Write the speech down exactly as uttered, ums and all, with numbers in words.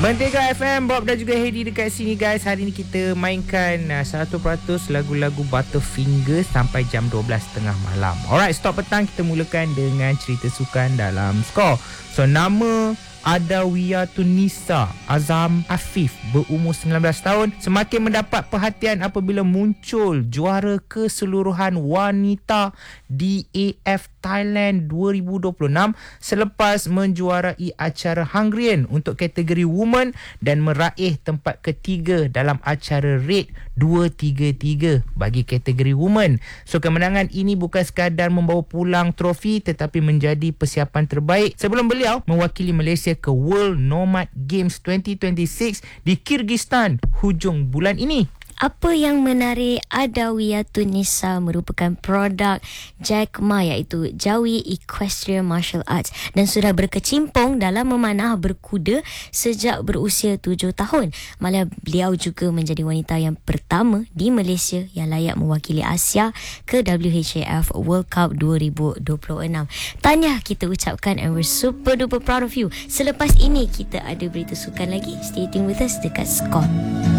Mentega F M, Bob dan juga Hedi dekat sini guys. Hari ni kita mainkan uh, seratus peratus lagu-lagu Butterfinger sampai jam dua belas tiga puluh malam. Alright, stop petang kita mulakan dengan cerita sukan dalam skor. So nama Adawiyah Tunisa Azam Afif berumur sembilan belas tahun semakin mendapat perhatian apabila muncul juara keseluruhan wanita D A F Thailand dua ribu dua puluh enam selepas menjuarai acara Hungarian untuk kategori women dan meraih tempat ketiga dalam acara Red dua tiga tiga bagi kategori women. So kemenangan ini bukan sekadar membawa pulang trofi tetapi menjadi persiapan terbaik sebelum beliau mewakili Malaysia ke World Nomad Games dua ribu dua puluh enam di Kyrgyzstan hujung bulan ini. Apa yang menarik Adawiyah Tunisa merupakan produk Jack Ma iaitu Jawi Equestrian Martial Arts dan sudah berkecimpung dalam memanah berkuda sejak berusia tujuh tahun. Malah beliau juga menjadi wanita yang pertama di Malaysia yang layak mewakili Asia ke W H A F World Cup dua ribu dua puluh enam. Tahniah kita ucapkan and we're super duper proud of you. Selepas ini kita ada berita sukan lagi. Stay tuned with us dekat Skor.